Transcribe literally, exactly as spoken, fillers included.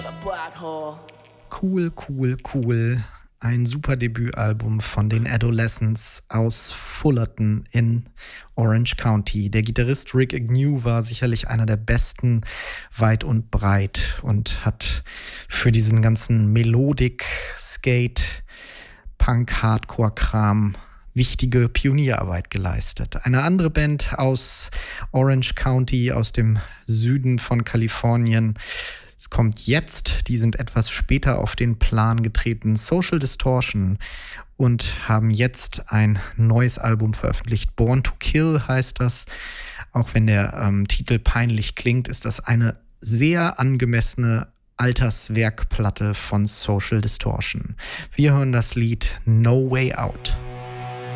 Cool, cool, cool. Ein super Debütalbum von den Adolescents aus Fullerton in Orange County. Der Gitarrist Rick Agnew war sicherlich einer der besten weit und breit und hat für diesen ganzen Melodic, Skate, Punk, Hardcore-Kram wichtige Pionierarbeit geleistet. Eine andere Band aus Orange County, aus dem Süden von Kalifornien. Es kommt jetzt, die sind etwas später auf den Plan getreten, Social Distortion, und haben jetzt ein neues Album veröffentlicht. Born to Kill heißt das. Auch wenn der ähm, Titel peinlich klingt, ist das eine sehr angemessene Alterswerkplatte von Social Distortion. Wir hören das Lied No Way Out.